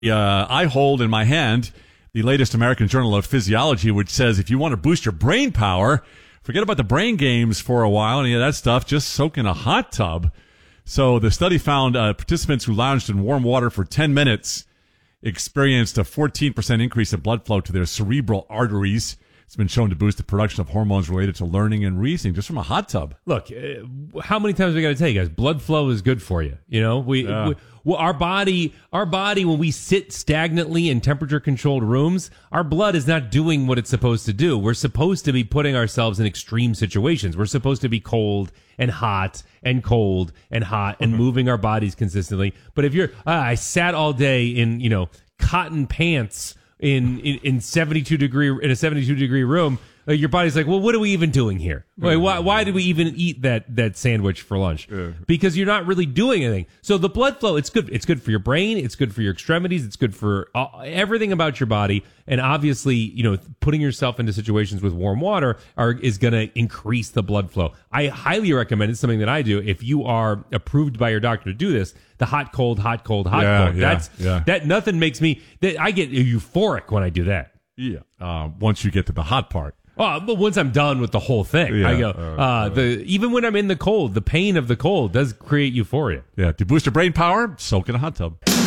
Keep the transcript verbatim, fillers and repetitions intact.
Uh, I hold in my hand the latest American Journal of Physiology, which says if you want to boost your brain power, forget about the brain games for a while and any of that stuff, just soak in a hot tub. So the study found uh, participants who lounged in warm water for ten minutes experienced a fourteen percent increase in blood flow to their cerebral arteries. It's been shown to boost the production of hormones related to learning and reasoning just from a hot tub. Look, uh, how many times we got to tell you guys, blood flow is good for you. You know, we, Yeah. we well, our body, our body, when we sit stagnantly in temperature-controlled rooms, our blood is not doing what it's supposed to do. We're supposed to be putting ourselves in extreme situations. We're supposed to be cold and hot and cold and hot and moving our bodies consistently. But if you're, uh, I sat all day in, you know, cotton pants in in, in seventy-two degree in a seventy-two degree room. Uh, your body's like, well, what are we even doing here? Why, why, why did we even eat that that sandwich for lunch? Yeah. Because you're not really doing anything. So the blood flow, it's good. It's good for your brain. It's good for your extremities. It's good for uh, everything about your body. And obviously, you know, putting yourself into situations with warm water are is going to increase the blood flow. I highly recommend it's something that I do. If you are approved by your doctor to do this, the hot, cold, hot, cold, hot, Yeah, cold. yeah, That's yeah. that. Nothing makes me. That I get euphoric when I do that. Yeah. Uh, once you get to the hot part. Oh, but once I'm done with the whole thing, Yeah, I go. uh, Uh, the even when I'm in the cold, the pain of the cold does create euphoria. Yeah. To boost your brain power, soak in a hot tub.